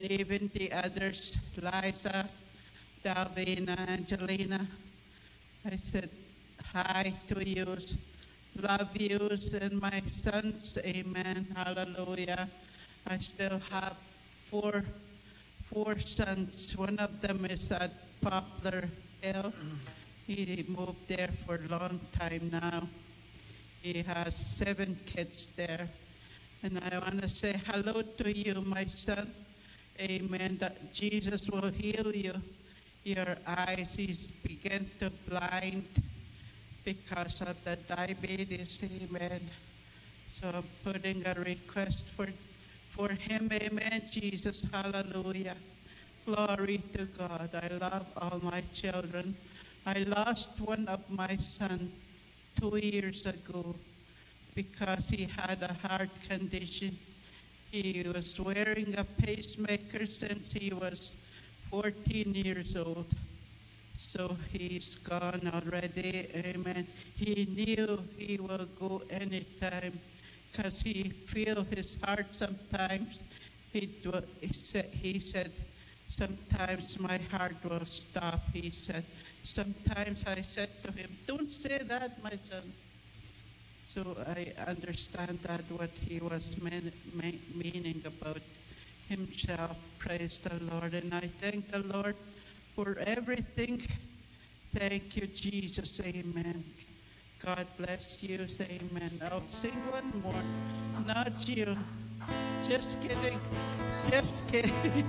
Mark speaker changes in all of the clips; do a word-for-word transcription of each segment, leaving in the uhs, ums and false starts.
Speaker 1: even the others, Liza, Davina, Angelina. I said hi to you, love you, and my sons, amen, hallelujah. I still have four, four sons. One of them is at Poplar Hill. He moved there for a long time now. He has seven kids there. And I want to say hello to you, my son. Amen. That Jesus will heal you. Your eyes is begin to blind because of the diabetes. Amen. So I'm putting a request for, for him. Amen. Jesus. Hallelujah. Glory to God. I love all my children. I lost one of my sons two years ago because he had a heart condition. He was wearing a pacemaker since he was fourteen years old. So he's gone already, amen. He knew he will go anytime because he feel his heart sometimes. He, he, said, he said, sometimes my heart will stop, he said. Sometimes I said to him, don't say that, my son. So I understand that what he was mean, meaning about himself. Praise the Lord. And I thank the Lord for everything. Thank you, Jesus. Amen. God bless you. Amen. I'll sing one more. Not you. Just kidding. Just kidding.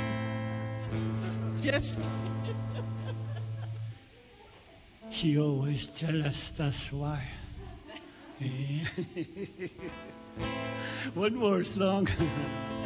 Speaker 1: Just kidding.
Speaker 2: She always tells us that's why. One more song.